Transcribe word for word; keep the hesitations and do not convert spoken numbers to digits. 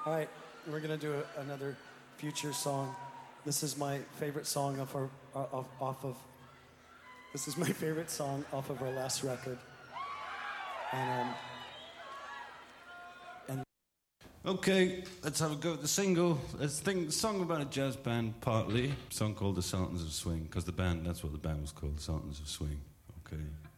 All right, we're gonna do a, another Future song. This is my favorite song off our uh, off, off of. This is my favorite song off of our last record. And um. And okay, let's have a go at the single. Let's think the song about a jazz band, partly. A song called The Sultans of Swing, because the band, that's what the band was called, The Sultans of Swing. Okay.